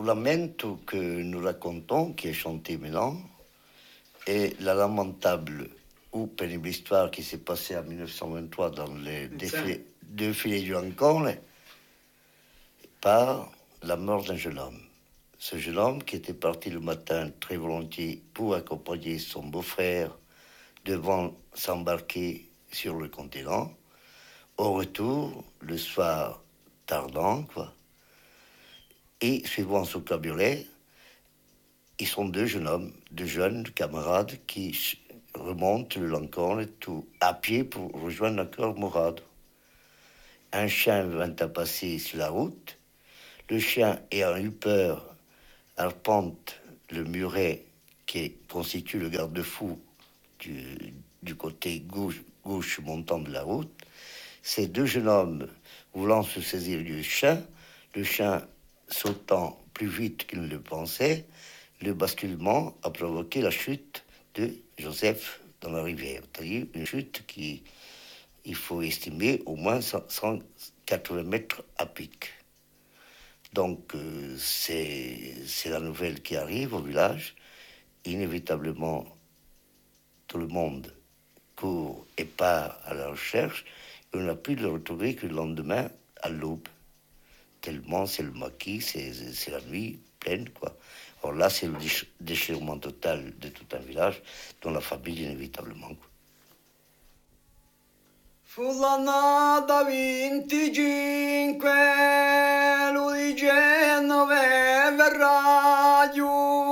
lamento que nous racontons, qui est chanté maintenant, est la lamentable ou pénible histoire qui s'est passée en 1923 dans les défilés du Lincoln par la mort d'un jeune homme. Ce jeune homme qui était parti le matin très volontiers pour accompagner son beau-frère devant s'embarquer sur le continent. Au retour, le soir tardant, et suivant son cabriolet, ils sont deux jeunes camarades qui remontent le Lincoln tout à pied pour rejoindre encore Morado. Un chien vint à passer sur la route. Le chien, ayant eu peur, arpente le muret qui constitue le garde-fou du côté gauche montant de la route. Ces deux jeunes hommes voulant se saisir du chien, le chien sautant plus vite qu'il ne le pensait, le basculement a provoqué la chute de Joseph dans la rivière. C'est-à-dire une chute qui, il faut estimer, au moins 180 mètres à pic. Donc, c'est la nouvelle qui arrive au village. Inévitablement, tout le monde court et part à la recherche. Et on n'a pu le retrouver que le lendemain, à l'aube. Tellement c'est le maquis, c'est la nuit pleine, Alors là, c'est le déchirement total de tout un village, dont la famille, inévitablement, Fulana da 25, lui di Genove verrà giù.